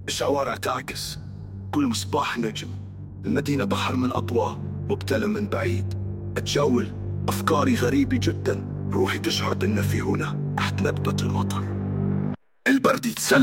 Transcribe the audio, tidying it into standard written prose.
الشوارع تعكس، كل مصباح نجم. المدينة بحر من أضواء مبتلى من بعيد. أتجول، أفكاري غريبة جدا. روحي تشعر إن في هنا تحت نبتة المطر. البرد يتسلل